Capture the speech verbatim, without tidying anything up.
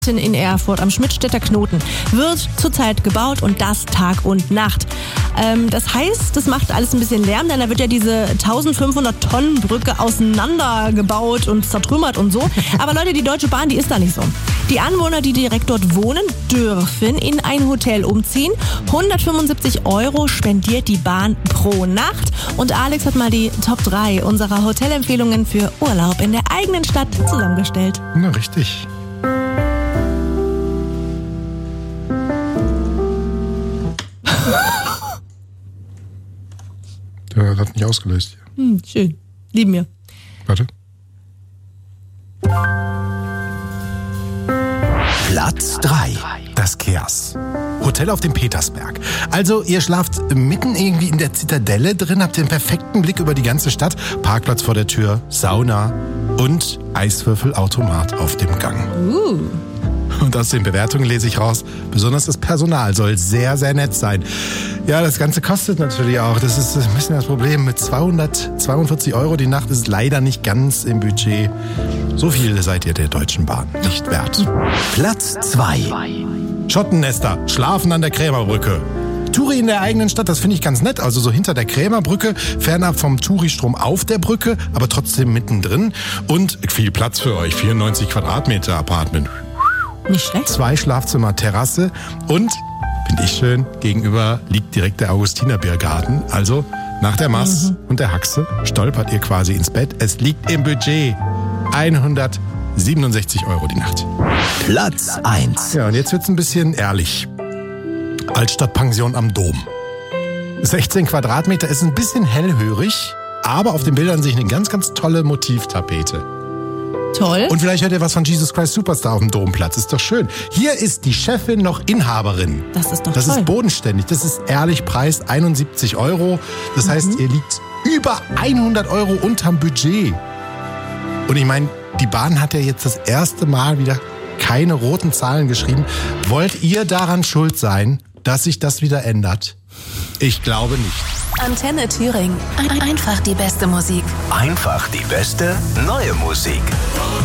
in Erfurt am Schmidtstädter Knoten wird zurzeit gebaut und das Tag und Nacht. Ähm, das heißt, das macht alles ein bisschen Lärm, denn da wird ja diese eintausendfünfhundert Tonnen Brücke auseinandergebaut und zertrümmert und so. Aber Leute, die Deutsche Bahn, die ist da nicht so. Die Anwohner, die direkt dort wohnen, dürfen in ein Hotel umziehen. hundertfünfundsiebzig Euro spendiert die Bahn pro Nacht. Und Alex hat mal die Top drei unserer Hotelempfehlungen für Urlaub in der eigenen Stadt zusammengestellt. Na, richtig. Der hat nicht ausgelöst. Hm, schön. Lieben wir. Warte. Platz drei. Das Kers. Hotel auf dem Petersberg. Also ihr schlaft mitten irgendwie in der Zitadelle drin, habt den perfekten Blick über die ganze Stadt, Parkplatz vor der Tür, Sauna und Eiswürfelautomat auf dem Gang. Uh. Und aus den Bewertungen lese ich raus, besonders das Personal soll sehr, sehr nett sein. Ja, das Ganze kostet natürlich auch. Das ist ein bisschen das Problem. Mit zweihundertzweiundvierzig Euro die Nacht ist leider nicht ganz im Budget. So viel seid ihr der Deutschen Bahn nicht wert. Platz zwei. Schottennester schlafen an der Krämerbrücke. Touri in der eigenen Stadt, das finde ich ganz nett. Also so hinter der Krämerbrücke, fernab vom Touri-Strom auf der Brücke, aber trotzdem mittendrin. Und viel Platz für euch, vierundneunzig Quadratmeter Apartment. Nicht schlecht. Zwei Schlafzimmer, Terrasse und, finde ich schön, gegenüber liegt direkt der Augustinerbiergarten. Also nach der Maß mhm. und der Haxe stolpert ihr quasi ins Bett. Es liegt im Budget hundertsiebenundsechzig Euro die Nacht. Platz eins. Ja, und jetzt wird's ein bisschen ehrlich. Altstadtpension am Dom. sechzehn Quadratmeter ist ein bisschen hellhörig, aber auf den Bildern sehe ich eine ganz, ganz tolle Motivtapete. Toll. Und vielleicht hört ihr was von Jesus Christ Superstar auf dem Domplatz. Ist doch schön. Hier ist die Chefin noch Inhaberin. Das ist doch Das toll. ist bodenständig. Das ist ehrlich, Preis einundsiebzig Euro. Das heißt, Mhm. ihr liegt über hundert Euro unterm Budget. Und ich meine, die Bahn hat ja jetzt das erste Mal wieder keine roten Zahlen geschrieben. Wollt ihr daran schuld sein, dass sich das wieder ändert? Ich glaube nicht. Antenne Thüringen. Einfach die beste Musik. Einfach die beste neue Musik.